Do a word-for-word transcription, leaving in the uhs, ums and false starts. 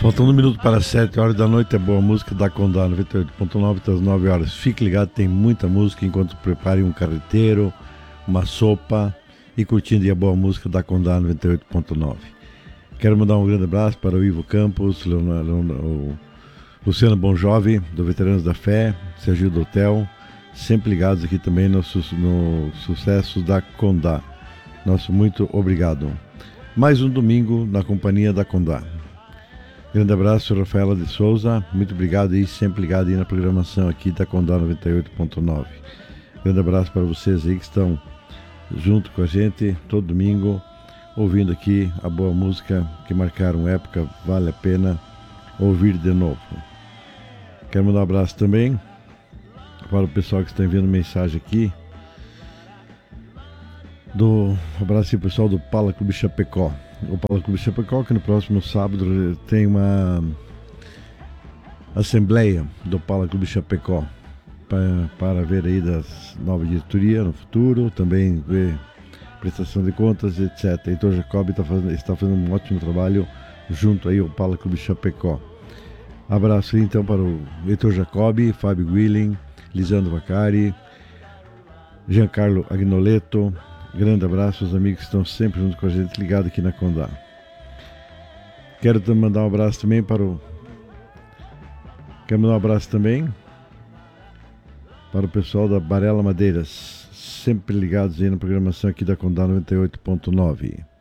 Faltando um minuto para sete horas da noite, é boa música da Condá noventa e oito ponto nove até as nove horas. Fique ligado, tem muita música enquanto prepare um carreteiro, uma sopa e curtindo a boa música da Condá noventa e oito ponto nove. Quero mandar um grande abraço para o Ivo Campos, o Luciano Bonjove, do Veteranos da Fé, Sergio do Hotel, sempre ligados aqui também no, no sucesso da Condá. Nosso muito obrigado. Mais um domingo na companhia da Condá. Grande abraço, Rafaela de Souza. Muito obrigado e sempre ligado aí na programação aqui da Condá noventa e oito ponto nove. Grande abraço para vocês aí que estão junto com a gente todo domingo, ouvindo aqui a boa música que marcaram época, vale a pena ouvir de novo. Quero mandar um abraço também para o pessoal que está enviando mensagem aqui. Do, um abraço aí, pessoal do Pala Clube Chapecó. O Pala Clube Chapecó, que no próximo sábado tem uma assembleia do Pala Clube Chapecó para, para ver aí das novas diretoria no futuro, também ver prestação de contas, etcétera. Heitor Jacob está fazendo, está fazendo um ótimo trabalho junto aí ao Pala Clube Chapecó. Abraço aí então para o Heitor Jacob, Fábio Willing, Lisandro Vacari, Giancarlo Agnoleto. Grande abraço aos amigos que estão sempre junto com a gente, ligado aqui na Condá. Quero mandar um abraço também para o... Quero mandar um abraço também para o pessoal da Barela Madeiras, sempre ligados aí na programação aqui da Condá noventa e oito ponto nove.